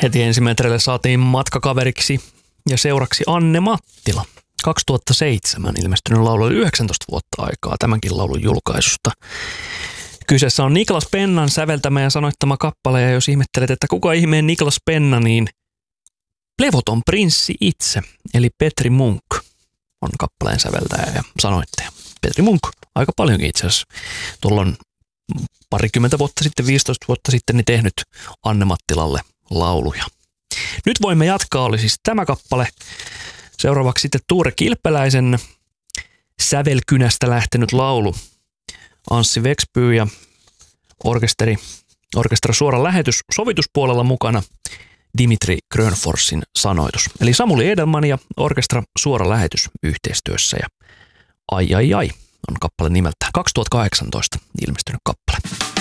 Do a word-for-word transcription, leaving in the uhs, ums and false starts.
Heti ensimetreille saatiin matkakaveriksi ja seuraksi Anne Mattila. kaksituhattaseitsemän ilmestynyt laulu, oli yhdeksäntoista vuotta aikaa tämänkin laulun julkaisusta. Kyseessä on Niklas Pennan säveltämä ja sanoittama kappale, ja jos ihmettelet, että kuka ihmeen Niklas Penna, niin levoton prinssi itse, eli Petri Munk on kappaleen säveltäjä ja sanoittaja. Petri Munk, aika paljonkin itse asiassa. Tuolla on parikymmentä vuotta sitten, viisitoista vuotta sitten, niin tehnyt Anne Mattilalle lauluja. Nyt voimme jatkaa, oli siis tämä kappale. Seuraavaksi sitten Tuure Kilpeläisen sävelkynästä lähtenyt laulu. Anssi Vekspyy ja orkesteri, orkestra Suora Lähetys sovituspuolella mukana Dimitri Grönforsin sanoitus. Eli Samuli Edelman ja orkestra Suora Lähetys yhteistyössä ja Ai ai ai on kappale nimeltään. kaksituhattakahdeksantoista ilmestynyt kappale.